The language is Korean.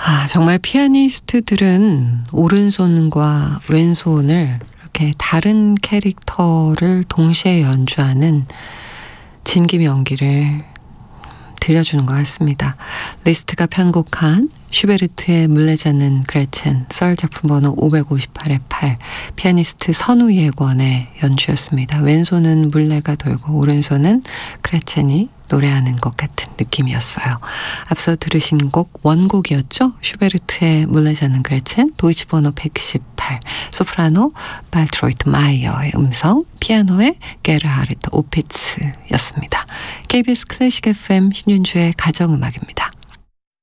정말 피아니스트들은 오른손과 왼손을 이렇게 다른 캐릭터를 동시에 연주하는 진기명기를 들려주는 것 같습니다. 리스트가 편곡한 슈베르트의 물레 잡는 그레첸, 썰 작품 번호 558의 8, 피아니스트 선우예권의 연주였습니다. 왼손은 물레가 돌고 오른손은 그레첸이 노래하는 것 같은 느낌이었어요. 앞서 들으신 곡 원곡이었죠. 슈베르트의 물레 잡는 그레첸, 도이치 번호 118, 소프라노 발트로이트 마이어의 음성, 피아노의 게르하르트 오피츠였습니다. KBS 클래식 FM 신윤주의 가정음악입니다.